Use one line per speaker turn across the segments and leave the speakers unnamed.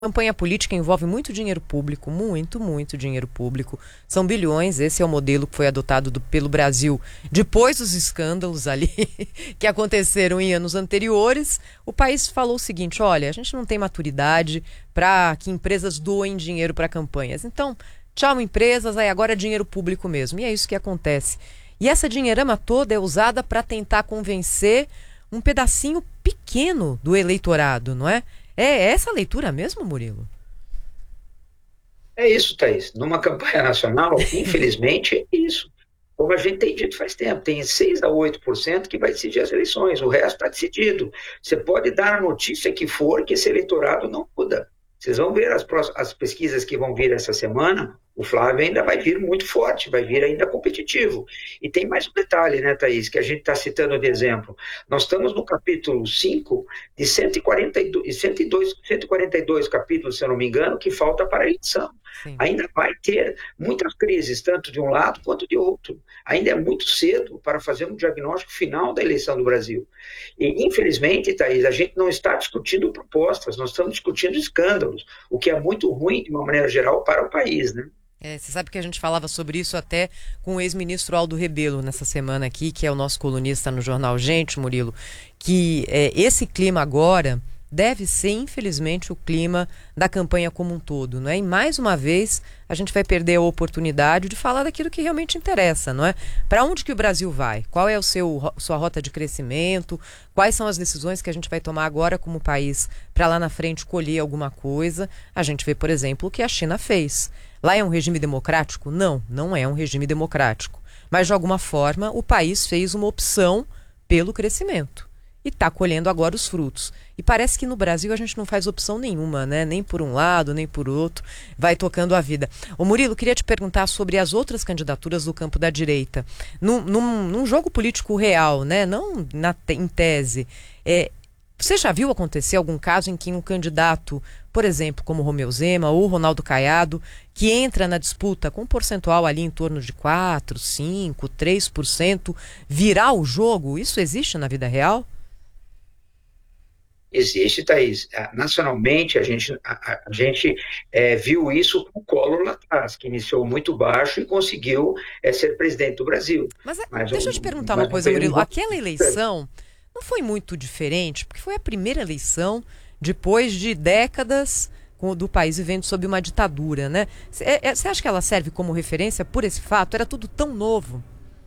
Campanha política envolve muito dinheiro público, muito dinheiro público. São bilhões, esse é o modelo que foi adotado pelo Brasil depois dos escândalos ali que aconteceram em anos anteriores. O país falou o seguinte: olha, a gente não tem maturidade para que empresas doem dinheiro para campanhas. Então, tchau empresas, aí agora é dinheiro público mesmo. E é isso que acontece. E essa dinheirama toda é usada para tentar convencer um pedacinho pequeno do eleitorado, não é? É essa a leitura mesmo, Murilo?
É isso, Thaís. Numa campanha nacional, infelizmente, é isso. Como a gente tem dito faz tempo, tem 6 a 8% que vai decidir as eleições, o resto está decidido. Você pode dar a notícia que for, que esse eleitorado não muda. Vocês vão ver as pesquisas que vão vir essa semana, o Flávio ainda vai vir muito forte, vai vir ainda competitivo. E tem mais um detalhe, né, Thaís, que a gente está citando de exemplo. Nós estamos no capítulo 5 de 142 capítulos, se eu não me engano, que falta para a eleição.
Sim.
Ainda vai ter muitas crises, tanto de um lado quanto de outro. Ainda é muito cedo para fazer um diagnóstico final da eleição do Brasil. E, infelizmente, Thaís, a gente não está discutindo propostas, nós estamos discutindo escândalos, o que é muito ruim, de uma maneira geral, para o país, né?
Você sabe que a gente falava sobre isso até com o ex-ministro Aldo Rebelo nessa semana aqui, que é o nosso colunista no jornal Gente, Murilo, que esse clima agora deve ser, infelizmente, o clima da campanha como um todo, não é? E mais uma vez a gente vai perder a oportunidade de falar daquilo que realmente interessa, não é? Para onde que o Brasil vai? Qual é sua rota de crescimento? Quais são as decisões que a gente vai tomar agora como país para lá na frente colher alguma coisa? A gente vê, por exemplo, o que a China fez. Lá é um regime democrático? Não, não é um regime democrático. Mas, de alguma forma, o país fez uma opção pelo crescimento. E está colhendo agora os frutos. E parece que no Brasil a gente não faz opção nenhuma, né? Nem por um lado, nem por outro. Vai tocando a vida. Ô Murilo, queria te perguntar sobre as outras candidaturas do campo da direita. Num jogo político real, né? Não em tese. Você já viu acontecer algum caso em que um candidato, por exemplo, como Romeu Zema ou Ronaldo Caiado, que entra na disputa com um percentual ali em torno de 4, 5, 3%, virar o jogo? Isso existe na vida real?
Existe, Thaís. Nacionalmente, a gente viu isso com o Collor lá atrás, que iniciou muito baixo e conseguiu ser presidente do Brasil.
Mas
Mas,
deixa eu te perguntar uma
mas
coisa, Murilo. Aquela eleição não foi muito diferente, porque foi a primeira eleição depois de décadas do país vivendo sob uma ditadura, né? Você acha que ela serve como referência por esse fato? Era tudo tão novo.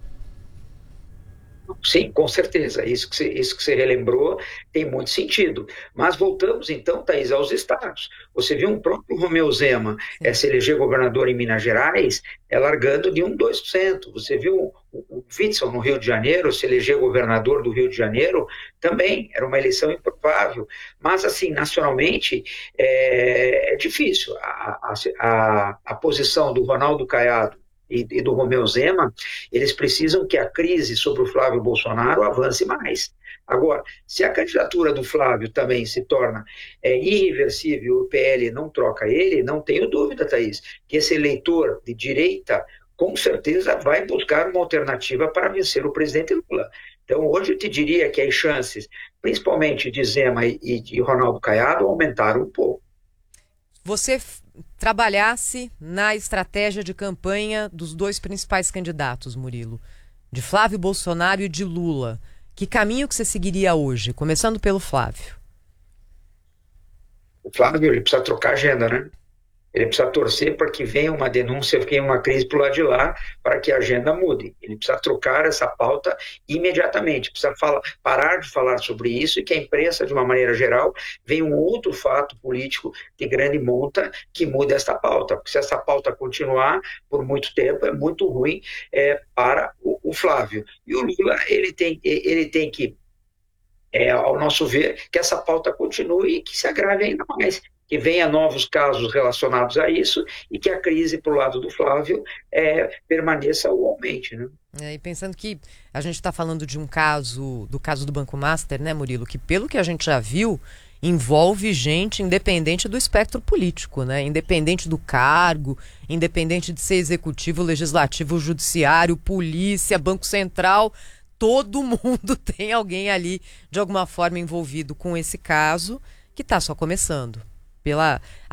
sim, com certeza. Isso que você relembrou tem muito sentido. Mas voltamos então, Thaís, aos estados. Você viu um próprio Romeu Zema
Sim.
se eleger governador em Minas Gerais, largando de 2%. Você viu o Witzel no Rio de Janeiro se eleger governador do Rio de Janeiro, também era uma eleição improvável. Mas, assim, nacionalmente, é difícil. A posição do Ronaldo Caiado e do Romeu Zema, eles precisam que a crise sobre o Flávio Bolsonaro avance mais. Agora, se a candidatura do Flávio também se torna irreversível, o PL não troca ele, não tenho dúvida, Thaís, que esse eleitor de direita, com certeza, vai buscar uma alternativa para vencer o presidente Lula. Então, hoje eu te diria que as chances, principalmente de Zema e de Ronaldo Caiado, aumentaram um pouco.
Você trabalhasse na estratégia de campanha dos dois principais candidatos, Murilo, de Flávio Bolsonaro e de Lula. Que caminho que você seguiria hoje, começando pelo Flávio?
O Flávio, ele precisa trocar agenda, né? Ele precisa torcer para que venha uma denúncia, venha uma crise para o lado de lá, para que a agenda mude. Ele precisa trocar essa pauta imediatamente, precisa parar de falar sobre isso e que a imprensa, de uma maneira geral, venha um outro fato político de grande monta que mude esta pauta. Porque se essa pauta continuar por muito tempo, é muito ruim para o Flávio. E o Lula, ele tem que, ao nosso ver, que essa pauta continue e que se agrave ainda mais, que venha novos casos relacionados a isso e que a crise para o lado do Flávio permaneça ou aumente, né?
E pensando que a gente está falando de do caso do Banco Master, né, Murilo, que pelo que a gente já viu, envolve gente independente do espectro político, né? Independente do cargo, independente de ser executivo, legislativo, judiciário, polícia, Banco Central. Todo mundo tem alguém ali de alguma forma envolvido com esse caso que está só começando. pela